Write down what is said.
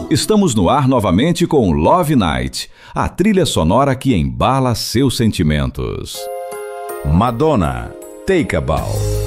Estamos no ar novamente com Love Night, a trilha sonora que embala seus sentimentos. Madonna, Take a Bow.